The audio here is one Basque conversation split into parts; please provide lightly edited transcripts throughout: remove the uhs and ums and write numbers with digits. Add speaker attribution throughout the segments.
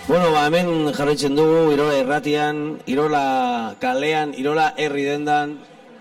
Speaker 1: Bueno, hemen jarraitzen dugu, Irola irratian, Irola kalean, Irola herri dendan,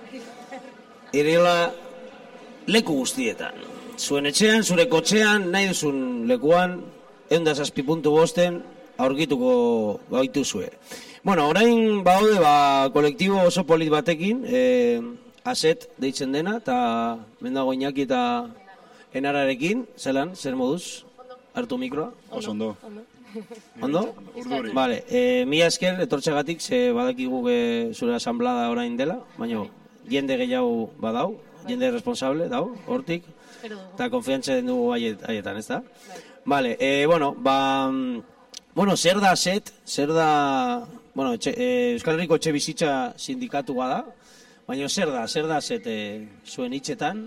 Speaker 1: Irola leku guztietan. Zuen etxean, zure kotxean, nahi duzun lekuan, 107.5 aurkituko gaituzue. Bueno, orain baude kolektibo oso polit batekin, Aset deitzen dena, eta mendago Iñaki eta Enararekin, zelan, zer moduz? Hartu mikroa?
Speaker 2: Oso ondo.
Speaker 1: Ondo?
Speaker 2: Urduri.
Speaker 1: Vale, mila esker etortxegatik, ze badakigu zure asamblada orain dela, baina jende gehiago badau, jende responsable dau, hortik, eta konfiantza den dugu haietan, ez da? Vale, bueno, zer da Aset, zer da, bueno, Euskal Herriko etxe bizitza sindikatua da, baina zer da Aset zuen hitzetan?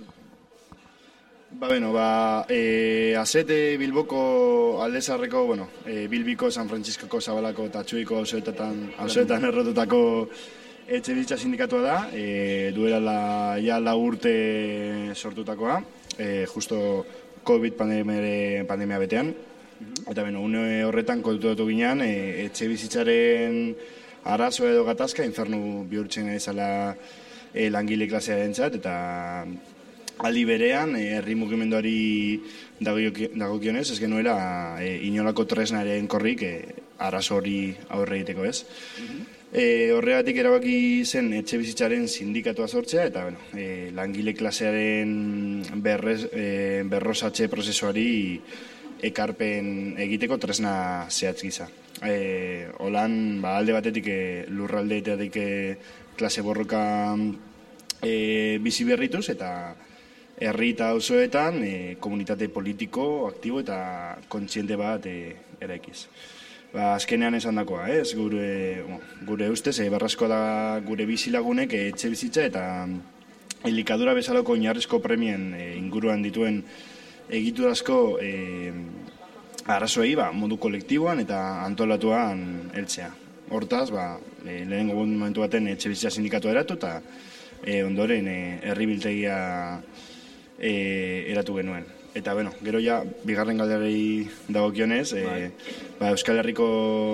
Speaker 2: Aset Bilboko aldezarreko, Bilbiko, San Franciscoko, Zabalako eta Txuiko auzoetan errotutako etxe bizitza sindikatua da, duela ja 4 urte sortutakoa, justo COVID pandemia betean, eta une horretan konturatu ginean, etxe bizitzaren arazoa edo gatazka, infernu bihurtzen ezala langile klasearentzat, eta aldi berean, herri mugimenduari dagokionez, ez genuela inolako tresnaren korrik arazo hori aurre egiteko, ez? Horregatik erabaki zen etxe bizitzaren sindikatua sortzea, eta langile klasearen berrosatze prozesuari ekarpen egiteko tresna zehatz gisa. Holan, alde batetik lurraldeetatik klase borroka bizi berrituz, eta herri eta auzoetan komunitate politiko, aktibo eta kontziente bat eraikiz. Azkenean esan dakoa, ez? Gure ustez, barrazkoa da gure bizilagunek etxe bizitza eta elikadura bezalako oinarrizko premien inguruan dituen egiturazko arazoei modu kolektiboan eta antolatuan heltzea. Hortaz, lehenengo momentu baten etxe bizitza sindikatua eratu eta ondoren herri biltegia eratu genuen. Eta, gero ja, bigarren galderei dagokionez, Euskal Herriko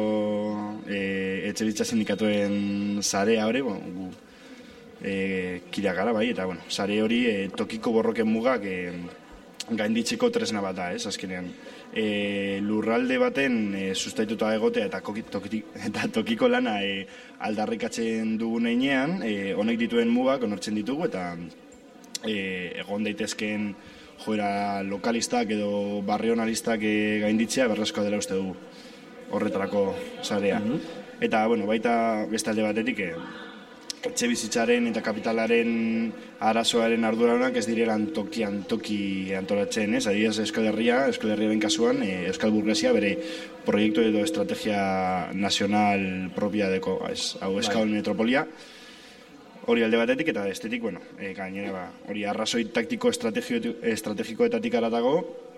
Speaker 2: etxe bizitza sindikatuen sarea hori, gu kideak gara, eta, sare hori tokiko borroken mugak gainditzeko tresna bat da, ez, azkenean. Lurralde baten sustaituta egotea eta tokiko lana aldarrikatzen dugun einean, honek dituen mugak onartzen ditugu, eta egon daitezkeen joera lokalistak edo barrionalistak gainditzea berrezkoa dela uste dugu horretarako sarea. Eta, baita beste alde batetik, etxe bizitzaren eta kapitalaren arazoaren arduradunak ez direlan toki antolatzen, ez? Adibidez Euskal Herriaren kasuan, Euskal Burgesia bere proiektu edo estrategia nazional propia deko, hau Euskal Metropolia, hori alde batetik eta estetik, gainera, hori arrazoi taktiko estrategikoetatik aratago,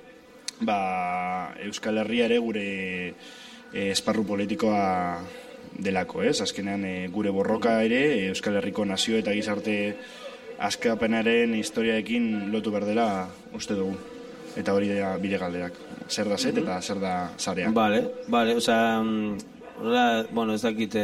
Speaker 2: Euskal Herria ere gure esparru politikoa delako, ez? Azkenean gure borroka ere Euskal Herriko nazio eta gizarte askapenaren historiaekin lotu berdela uste dugu. Eta hori da bide galderak. Zer da Aset eta zer da sarea.
Speaker 1: Bale, ez dakite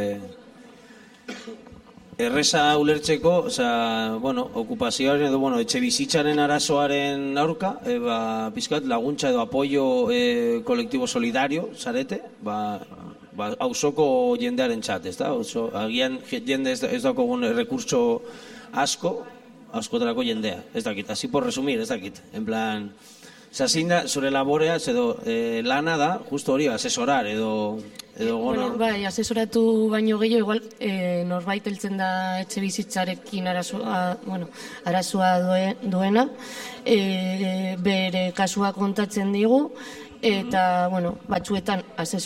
Speaker 1: erreza ulertzeko, okupazioaren edo, etxe bizitzaren arazoaren aurka, pizkat laguntza edo apoio kolektibo solidario, zarete, auzoko jendearen txat, ez da? Agian jende ez dakogun rekurtso askotarako jendea, ez dakit, así por resumir, ez dakit, en plan, zure laborea, edo lana da, justo hori, asesorar, edo
Speaker 3: asesoratu baino gehiago, igual, norbait heltzen da etxe bizitzarekin arazoa duena, bere kasua kontatzen digu, eta, batzuetan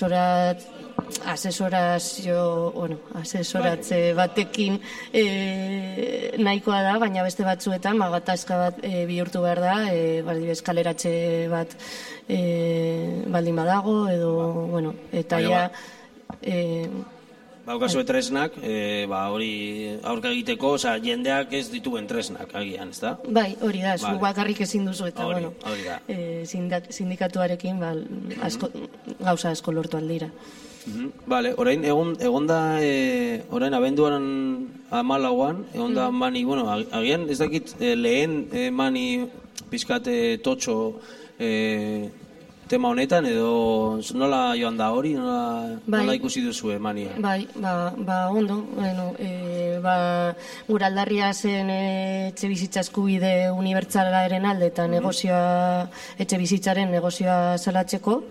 Speaker 3: asesoratze batekin nahikoa da, baina beste batzuetan gatazka bat bihurtu behar da, eskaleratze bat baldin badago, edo, eta ja...
Speaker 1: Baukazue tresnak, hori aurka egiteko, jendeak ez dituen tresnak, agian, ez da?
Speaker 3: Bai, hori da, zu bakarrik ezin duzu, eta,
Speaker 1: hori da.
Speaker 3: Sindikatuarekin gauza asko lortu aldira.
Speaker 1: Vale, orain egon da, orain abenduan 14an, egon da mani, bueno, agian ez dakit lehen mani pizkat totxo tema honetan, edo nola joan da hori, nola ikusi duzu mania?
Speaker 3: Bai, ondo, bueno, gura aldarria zen etxe bizitza eskubide unibertsalaren alde eta negozioa, etxe bizitzaren negozioa salatzeko,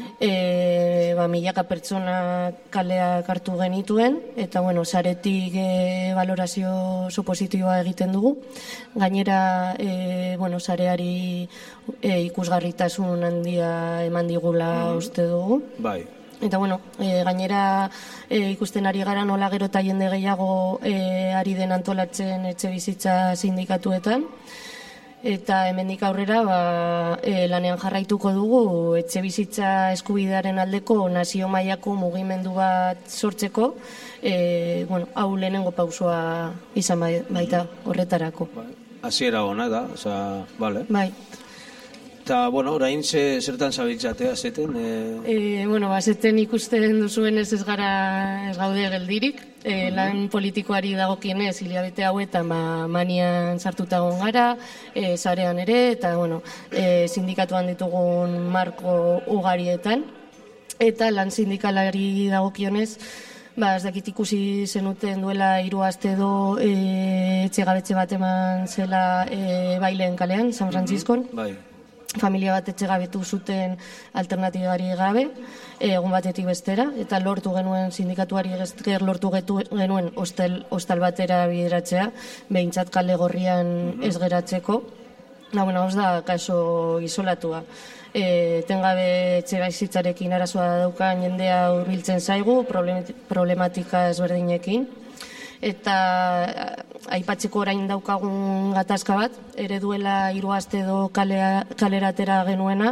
Speaker 3: milaka pertsona kaleak hartu genituen, eta, bueno, saretik valorazio oso positiboa egiten dugu. Gainera, bueno, sareari ikusgarritasun handia eman digula uste dugu.
Speaker 1: Bai.
Speaker 3: Eta, bueno, gainera ikusten ari gara nola gero eta jende gehiago ari den antolatzen etxe bizitza sindikatuetan. Eta hemendik aurrera lanean jarraituko dugu etxe bizitza eskubidearen aldeko nazio mailako mugimendu bat sortzeko, bueno, hau lehenengo pausoa izan baita horretarako.
Speaker 1: Hasiera ona da, oza, bale.
Speaker 3: Bai.
Speaker 1: Eta, bueno, orain zertan zabiltzatea, zeten?
Speaker 3: Bueno, zeten ikusten duzuenez ez gaude geldirik. Lan politikoari dagokienez, hilabete hauetan manian sartuta egon gara, sarean ere, eta, bueno, sindikatuan ditugun marko ugarietan. Eta lan sindikalari dagokionez, ez dakit ikusi zenuten duela 3 aste edo etxegabetxe bat eman zela Baileen kalean, San Franciscon.
Speaker 1: Bai.
Speaker 3: Familia bat etxegabetu zuten alternatibari gabe, egun batetik bestera, eta lortu genuen sindikatuari esker lortu genuen hostal batera bideratzea, behintzat kale gorrian ez geratzeko. Bueno, hos da kaso isolatua. Tengabe etxebizitzarekin arazoa daukan jendea hurbiltzen zaigu, problematika ezberdinekin. Eta aipatzeko orain daukagun gatazka bat, ere duela 3 aste edo kaleratera genuena,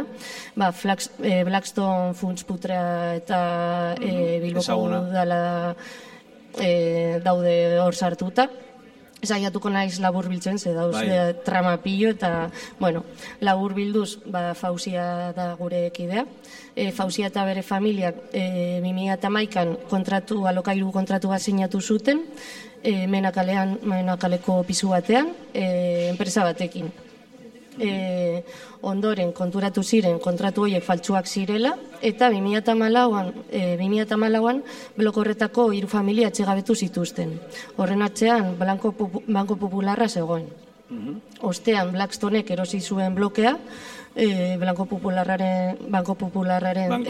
Speaker 3: Blackstone funts putrea eta Bilboko udala daude hor sartuta. Saiatuko naiz labur biltzen, ze dauz trama pilo, eta, bueno, labur bilduz, Fausia da gure kidea. Fausia eta bere familiak 2011an alokairu kontratu bat sinatu zuten, Menakaleko pisu batean, enpresa batekin. Ondoren konturatu ziren kontratu horiek faltsuak zirela, eta 2014an bloko horretako 3 familia etxegabetu zituzten. Horren atzean Banko Popularra zegoen. Ostean Blackstonek erosi zuen blokea, Banko Popularraren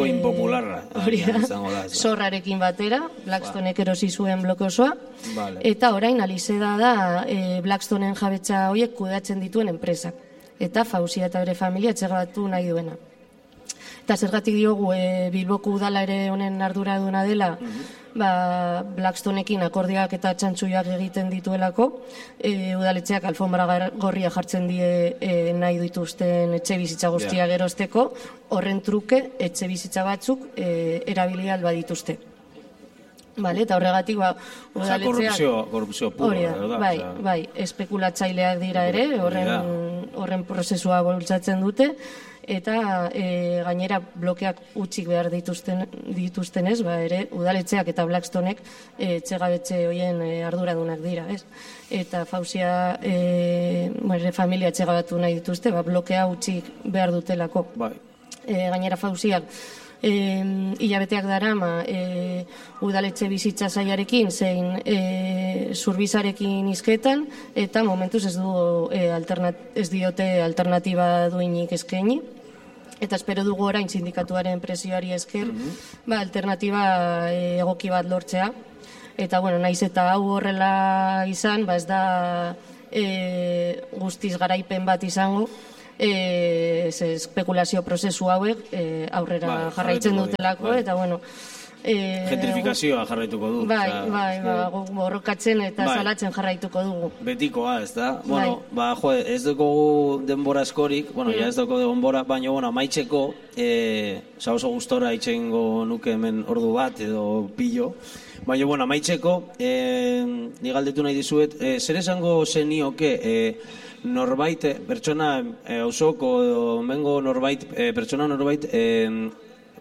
Speaker 3: zorrarekin batera, Blackstonek erosi zuen bloke osoa, eta orain Alizeda da Blackstonen jabetza horiek kudeatzen dituen enpresak. Eta Fausia eta bere familia etxegabatu nahi duena. Eta zergatik diogu Bilboko udala ere honen arduraduna dela, Blackstonekin akordiak eta txantxuiak egiten dituelako, udaletxeak alfombra gorria jartzen die nahi dituzten etxe bizitza guztia gerozteko, horren truke etxe bizitza batzuk erabili alba dituzte. Eta horregatik udaletxeak...
Speaker 1: Korrupzio pura,
Speaker 3: da? Bai, espekulatzaileak dira ere, horren prozesua bultzatzen dute, eta gainera blokeak utzik behar dituztenez, ere udaletxeak eta Blackstonek etxegabetxe horien arduradunak dira, ez? Eta Fausia familia etxegabatu nahi dituzte, blokea utzik behar dutelako. Gainera Fausiak hilabeteak darama udaletxe bizitza saiarekin zein zurbizarekin izketan, eta momentuz ez diote alternatiba duinik eskaini. Eta espero dugu orain sindikatuaren presioari esker alternatiba egoki bat lortzea. Eta, bueno, naiz eta hau horrela izan, ez da guztiz garaipen bat izango, espekulazio prozesu hauek aurrera jarraitzen dutelako, eta, bueno...
Speaker 1: Gentrifikazioa jarraituko du.
Speaker 3: Borrokatzen eta salatzen jarraituko dugu.
Speaker 1: Betikoa, ez da? Bueno, ez dugu denbora askorik, ez dugu denbora, baina, amaitzeko, oso gustora itxengo nuke hemen ordu bat edo pillo, baina, amaitzeko, nigaldetu nahi dizuet, zer esango zenioke, norbait, pertsona hausoko, mengo norbait, pertsona norbait,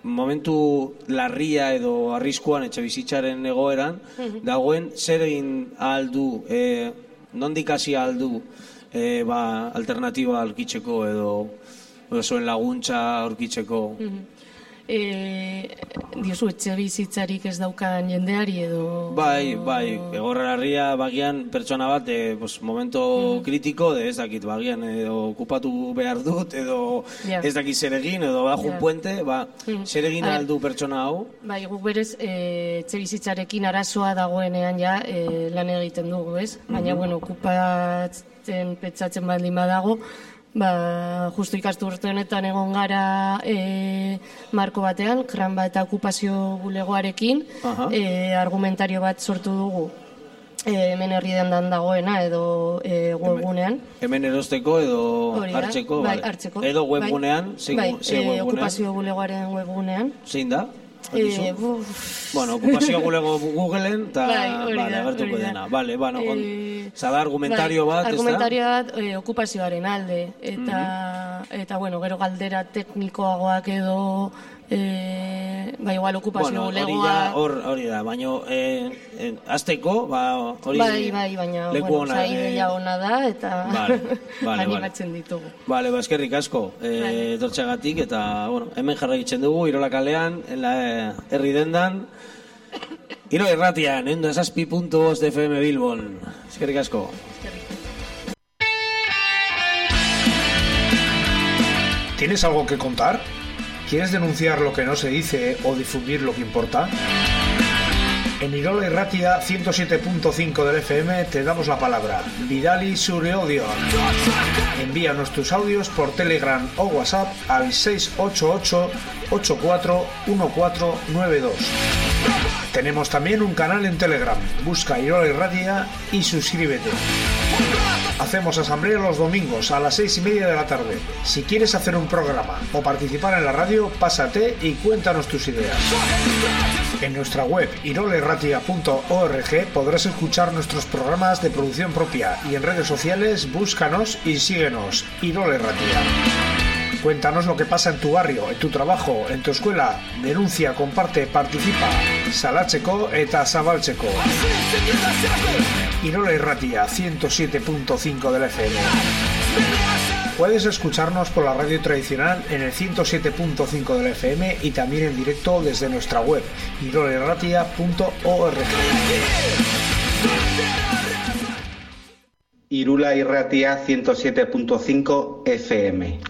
Speaker 1: momentu larria edo arriskuan etxe bizitzaren egoeran, dagoen zer egin aldu, nondik hasi aldu alternatiba aurkitzeko edo zuen laguntza aurkitzeko?
Speaker 3: Diozu, etxe bizitzarik ez daukan jendeari edo...
Speaker 1: Bai, egorra larria bagian pertsona bat, momento kritiko, ez dakit, bagian okupatu behar dut, edo ez dakit zer egin, edo bajo un puente, zer egin aldu pertsona hau?
Speaker 3: Bai, guk berez, etxe bizitzarekin arazoa dagoenean ja lan egiten dugu, ez? Baina, okupatzen petzatzen baldin badago, justu ikastu urte honetan egon gara marko batean, Kranba eta okupazio bulegoarekin, argumentario bat sortu dugu hemen herridendan dagoena edo webgunean.
Speaker 1: Hemen erosteko edo hartzeko?
Speaker 3: Bai, hartzeko.
Speaker 1: Edo webgunean?
Speaker 3: Bai, okupazio bulegoaren webgunean.
Speaker 1: Zein da? Okupazio bulego Googleen eta agertuko dena. Zada argumentario bat, ez da?
Speaker 3: Argumentario bat okupazioaren alde. Eta, gero galdera teknikoagoak edo igual okupazio bulegoa...
Speaker 1: Hori da, baina azteko, hori leku hona.
Speaker 3: Ideia hona da, eta animatzen ditugu.
Speaker 1: Eskerrik asko, etortxagatik, eta hemen jarraitzen dugu, Irola kalean, herri dendan, Irola irratian, 107.5 de FM Bilbon. Eskerrik asko.
Speaker 4: ¿Tienes algo que contar? ¿Quieres denunciar lo que no se dice o difundir lo que importa? En Irola Irratia 107.5 del FM te damos la palabra. Bidali zure odio. Envíanos tus audios por Telegram o WhatsApp al 688-841492. Tenemos también un canal en Telegram. Busca Irola Irratia y suscríbete. Hacemos asamblea los domingos a las 6:30 de la tarde. Si quieres hacer un programa o participar en la radio, pásate y cuéntanos tus ideas. En nuestra web irolairratia.org podrás escuchar nuestros programas de producción propia y en redes sociales búscanos y síguenos. Irola Irratia. Cuéntanos lo que pasa en tu barrio, en tu trabajo, en tu escuela. Denuncia, comparte, participa. Salatzeko eta zabaltzeko. Irola Irratia 107.5 del FM. Puedes escucharnos por la radio tradicional en el 107.5 del FM y también en directo desde nuestra web irolairratia.org.
Speaker 5: Irola Irratia 107.5 FM.